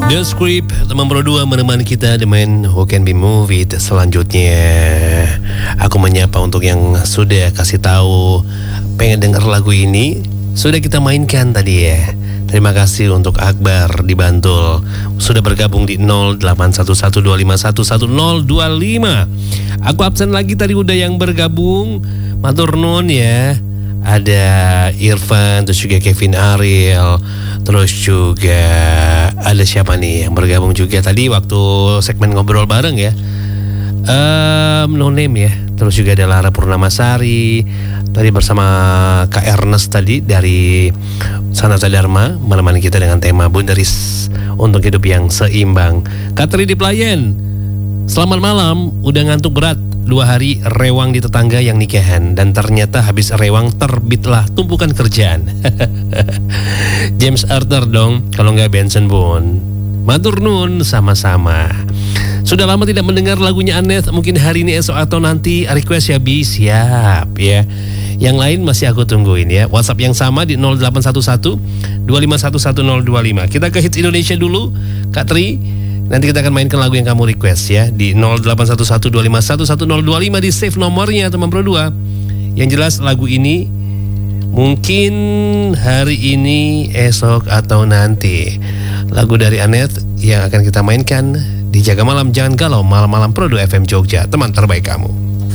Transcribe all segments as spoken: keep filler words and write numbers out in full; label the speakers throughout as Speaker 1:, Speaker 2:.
Speaker 1: The Script, teman Pro dua menemani kita The Man Who Can Be Moved. Selanjutnya aku menyapa untuk yang sudah kasih tahu pengen denger lagu ini. Sudah kita mainkan tadi ya. Terima kasih untuk Akbar di Bantul, sudah bergabung di nol delapan satu satu dua lima satu satu nol dua lima. Aku absen lagi tadi udah yang bergabung. Matur nuwun ya. Ada Irfan, terus juga Kevin Ariel, terus juga ada siapa nih yang bergabung juga tadi waktu segmen ngobrol bareng ya. Um, no name ya. Terus juga ada Lara Purnamasari tadi bersama Kak Ernest tadi dari Sanata Dharma menemani kita dengan tema Bundaris untuk hidup yang seimbang. Katri di Pelayan, selamat malam. Udah ngantuk berat dua hari rewang di tetangga yang nikahan, dan ternyata habis rewang terbitlah tumpukan kerjaan. James Arthur dong, kalau nggak Benson Boone. Matur nun sama-sama. Sudah lama tidak mendengar lagunya Annette, mungkin hari ini, esok atau nanti. Request ya Bi, siap ya. Yang lain masih aku tungguin ya. WhatsApp yang sama di nol delapan satu satu dua lima satu satu nol dua lima. Kita ke Hits Indonesia dulu, Kak Tri. Nanti kita akan mainkan lagu yang kamu request ya di nol delapan satu satu dua lima satu satu nol dua lima, di save nomornya teman Pro dua. Yang jelas lagu ini mungkin hari ini, esok atau nanti. Lagu dari Annette yang akan kita mainkan di Jaga Malam Jangan Galau, malam-malam Pro dua F M Jogja, teman terbaik kamu.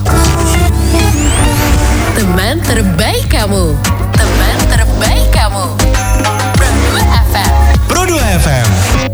Speaker 2: Teman terbaik kamu. Teman terbaik kamu. Pro dua F M.
Speaker 3: Pro dua F M.